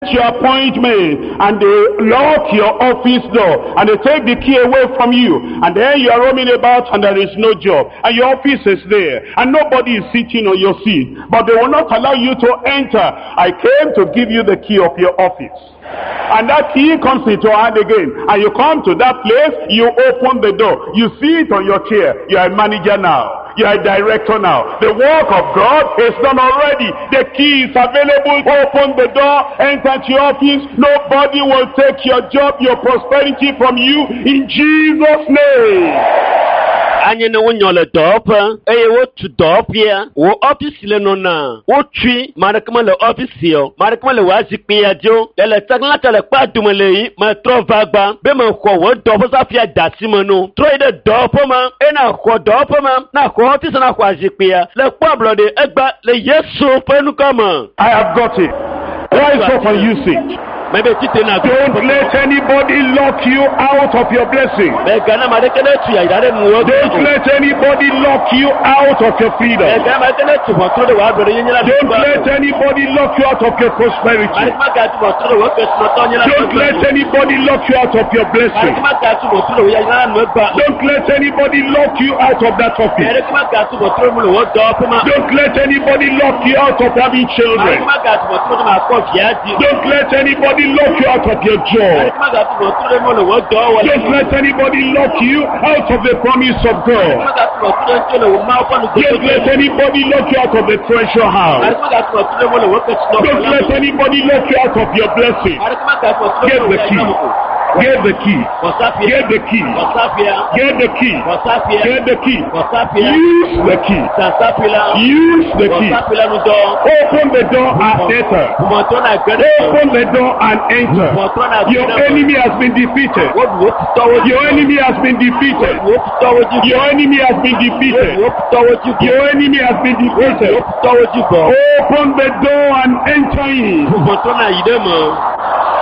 your appointment and they lock your office door and they take the key away from you, and then you are roaming about and there is no job and your office is there and nobody is sitting on your seat, but they will not allow you to enter. I came to give you the key of your office, and that key comes into your hand again, and you come to that place, you open the door, you sit on your chair, you are a manager now. You are a director now. The work of God is done already. The key is available. Open the door, enter to your office. Nobody will take your job, your prosperity from you in Jesus' name. Anye ne wonyo le dope eye wo tu dope ya wo office le nona wo tui marakama le office yo marakama le wazikpi ya dio le takla tele pa dumele yi ma tro vagba be ma ko wo dope sa fia dasimo no tro ide dope ma e na ko dope ma na ko office na ko azikpi ya le pablo de egba le Yesu penu kama. I have got it. Rise up and use it. Don't let anybody lock you out of your blessing. Don't let anybody lock you out of your freedom. Don't let anybody lock you out of your prosperity. Don't let anybody lock you out of your blessing. Don't let anybody lock you out of that office. Don't let anybody lock you out of having children. Don't let anybody lock you out of your joy. Don't let anybody lock you out of the promise of God. Don't let anybody lock you out of the treasure house. Don't let anybody lock you out of your blessing. Get the key. Get the key. Get the key. Get the key. Get the key. Use the key. Use the key. Open the door and enter. Open the door and enter. Your enemy has been defeated. Your enemy has been defeated. Your enemy has been defeated. Your enemy has been defeated. Open the door and enter in.